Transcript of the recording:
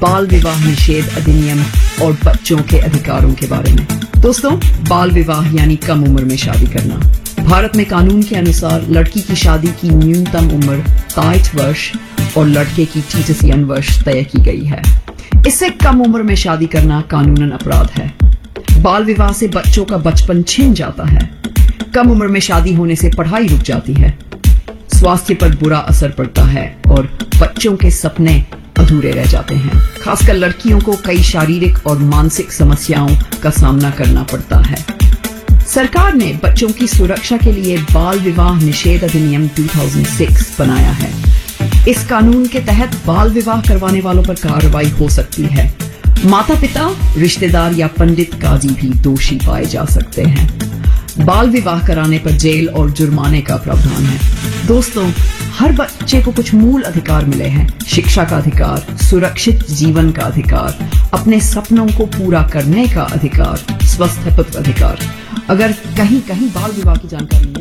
बाल विवाह निषेध अधिनियम और बच्चों के अधिकारों के बारे में। दोस्तों, बाल विवाह यानी कम उम्र में शादी करना। भारत में कानून के अनुसार लड़की की शादी की न्यूनतम उम्र 60 वर्ष और लड़के की 61 वर्ष तय की गई है। इससे कम उम्र में शादी करना कानूनन अपराध है। बाल विवाह से बच्चों का बचपन छिन जाता है। कम उम्र में शादी होने से पढ़ाई रुक जाती है, स्वास्थ्य पर बुरा असर पड़ता है और बच्चों के सपने अधूरे रह जाते हैं। खासकर लड़कियों को कई शारीरिक और मानसिक समस्याओं का सामना करना पड़ता है। सरकार ने बच्चों की सुरक्षा के लिए बाल विवाह निषेध अधिनियम 2006 बनाया है। इस कानून के तहत बाल विवाह करवाने वालों पर कार्रवाई हो सकती है। माता पिता, रिश्तेदार या पंडित काजी भी दोषी पाए जा सकते हैं। बाल विवाह कराने पर जेल और जुर्माने का प्रावधान है। दोस्तों, हर बच्चे को कुछ मूल अधिकार मिले हैं। शिक्षा का अधिकार, सुरक्षित जीवन का अधिकार, अपने सपनों को पूरा करने का अधिकार, स्वस्थ अधिकार। अगर कहीं बाल विवाह की जानकारी